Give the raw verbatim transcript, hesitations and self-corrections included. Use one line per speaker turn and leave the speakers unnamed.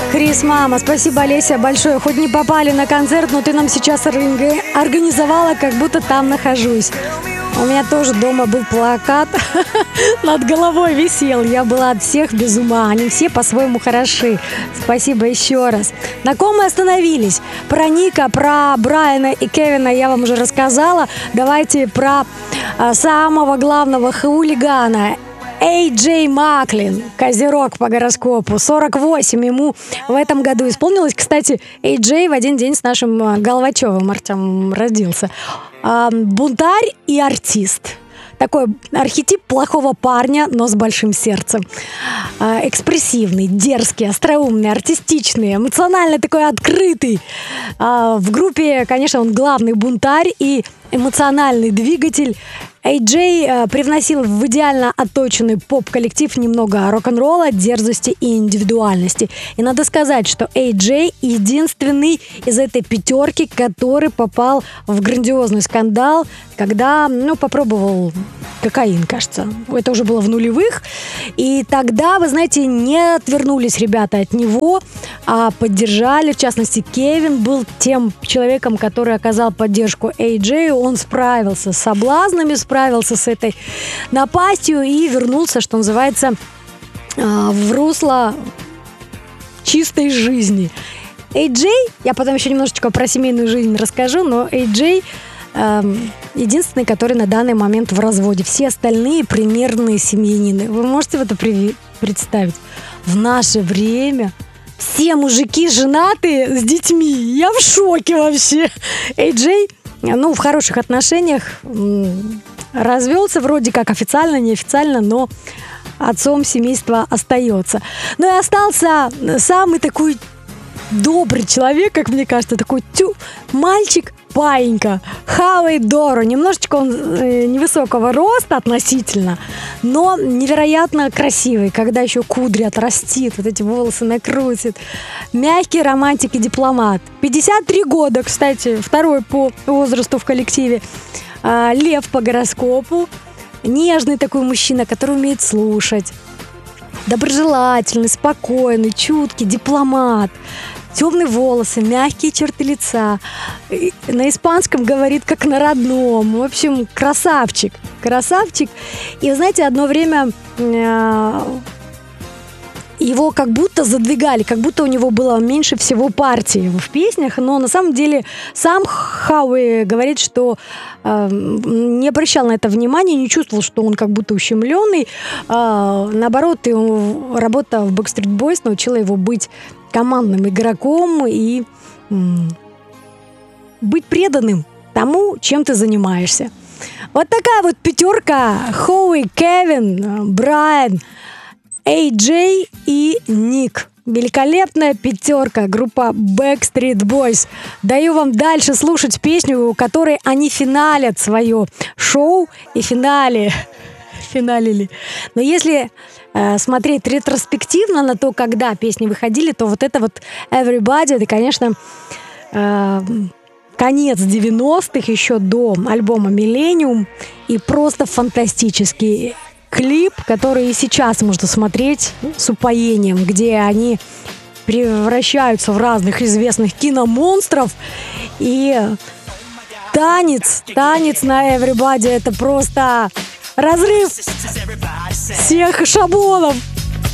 Крис, мама, спасибо, Олеся, большое. Хоть не попали на концерт, но ты нам сейчас орг- организовала, как будто там нахожусь. У меня тоже дома был плакат, над головой висел. Я была от всех без ума. Они все по-своему хороши. Спасибо еще раз. На ком мы остановились? Про Ника, про Брайана и Кевина я вам уже рассказала. Давайте про а, самого главного хулигана. Эй Джей Маклин, козерог по гороскопу, сорок восемь ему в этом году исполнилось. Кстати, Эй Джей в один день с нашим Головачевым Артем родился. А, бунтарь и артист. Такой архетип плохого парня, но с большим сердцем. А, экспрессивный, дерзкий, остроумный, артистичный, эмоционально такой открытый. А, в группе, конечно, он главный бунтарь и эмоциональный двигатель. Эй Джей э, привносил в идеально отточенный поп-коллектив немного рок-н-ролла, дерзости и индивидуальности. И надо сказать, что Эй Джей единственный из этой пятерки, который попал в грандиозный скандал, когда, ну, попробовал кокаин, кажется. Это уже было в нулевых. И тогда, вы знаете, не отвернулись ребята от него, а поддержали. В частности, Кевин был тем человеком, который оказал поддержку Эй Джею. Он справился с соблазнами, справился с этой напастью и вернулся, что называется, в русло чистой жизни. Эй Джей, я потом еще немножечко про семейную жизнь расскажу, но Эй Джей эм, единственный, который на данный момент в разводе. Все остальные примерные семьянины. Вы можете в это при- представить? В наше время все мужики женатые с детьми. Я в шоке вообще. Эй Джей, ну, в хороших отношениях, развелся вроде как официально, неофициально, но отцом семейства остается. Ну и остался самый такой добрый человек, как мне кажется, такой тю, мальчик, паинька, Хауэй Доро. Немножечко он э, невысокого роста относительно, но невероятно красивый, когда еще кудри отрастит, вот эти волосы накрутит. Мягкий романтик и дипломат. пятьдесят три года, кстати, второй по возрасту в коллективе. А, лев по гороскопу. Нежный такой мужчина, который умеет слушать. Доброжелательный, спокойный, чуткий, дипломат. Темные волосы, мягкие черты лица. И на испанском говорит как на родном. В общем, красавчик. Красавчик. И, знаете, одно время э, его как будто задвигали, как будто у него было меньше всего партии в песнях. Но на самом деле сам Хауэй говорит, что э, не обращал на это внимания, не чувствовал, что он как будто ущемленный. Э, наоборот, его работа в Backstreet Boys научила его быть командным игроком и м- быть преданным тому, чем ты занимаешься. Вот такая вот пятерка: Хоуи, Кевин, Брайан, Эй Джей и Ник. Великолепная пятерка, группа Backstreet Boys. Даю вам дальше слушать песню, у которой они финалят свое шоу и финале, финалили. Но если э, смотреть ретроспективно на то, когда песни выходили, то вот это вот Everybody, это, конечно, э, конец девяностых, еще до альбома Millennium, и просто фантастический клип, который и сейчас можно смотреть с упоением, где они превращаются в разных известных киномонстров. И танец, танец на Everybody — это просто разрыв всех шаблонов.